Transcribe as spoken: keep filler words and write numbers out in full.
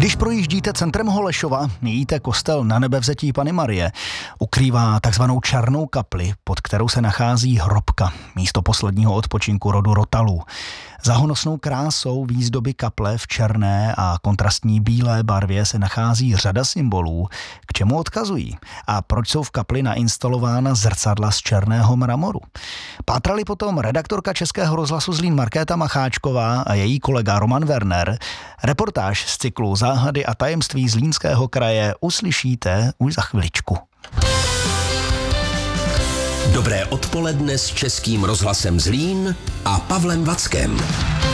Když projíždíte centrem Holešova, míjíte kostel Nanebevzetí Panny Marie. Ukrývá takzvanou černou kapli, pod kterou se nachází hrobka, místo posledního odpočinku rodu Rotalů. Za honosnou krásou výzdoby kaple v černé a kontrastní bílé barvě se nachází řada symbolů, k čemu odkazují a proč jsou v kapli nainstalována zrcadla z černého mramoru. Pátrali potom redaktorka Českého rozhlasu Zlín Markéta Macháčková a její kolega Roman Werner. Reportáž z cyklu Záhady a tajemství Zlínského kraje uslyšíte už za chviličku. Dobré odpoledne s Českým rozhlasem Zlín a Pavlem Vackem.